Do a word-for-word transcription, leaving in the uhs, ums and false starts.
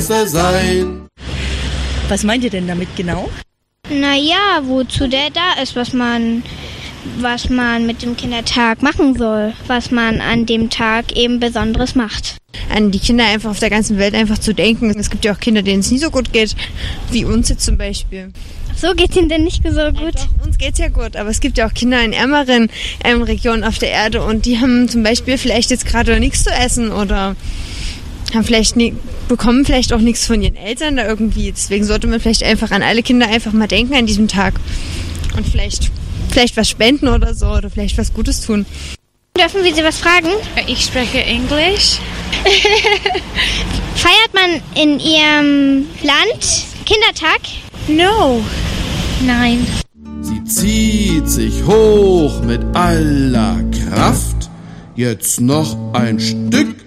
sein. Was meint ihr denn damit genau? Naja, wozu der da ist, was man, was man mit dem Kindertag machen soll, was man an dem Tag eben Besonderes macht. An die Kinder einfach auf der ganzen Welt einfach zu denken. Es gibt ja auch Kinder, denen es nie so gut geht, wie uns jetzt zum Beispiel. So geht's ihnen denn nicht so gut? Ja, doch, uns geht's ja gut, aber es gibt ja auch Kinder in ärmeren ähm, Regionen auf der Erde und die haben zum Beispiel vielleicht jetzt gerade nichts zu essen oder haben vielleicht nie, bekommen vielleicht auch nichts von ihren Eltern da irgendwie. Deswegen sollte man vielleicht einfach an alle Kinder einfach mal denken an diesem Tag und vielleicht, vielleicht was spenden oder so oder vielleicht was Gutes tun. Dürfen wir Sie was fragen? Ich spreche Englisch. Feiert man in Ihrem Land Kindertag? No. Nein. Sie zieht sich hoch mit aller Kraft. Jetzt noch ein Stück